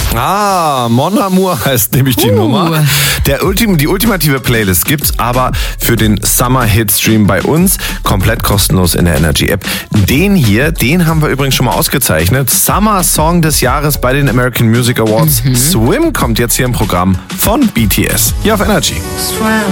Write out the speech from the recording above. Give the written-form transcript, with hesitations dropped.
Mon Amour heißt nämlich die Nummer. Die ultimative Playlist gibt's aber für den Summer Hit Stream bei uns komplett kostenlos in der Energy App. Den haben wir übrigens schon mal ausgezeichnet. Summer Song des Jahres bei den American Music Awards. Swim kommt jetzt hier im Programm von BTS. Hier auf Energy.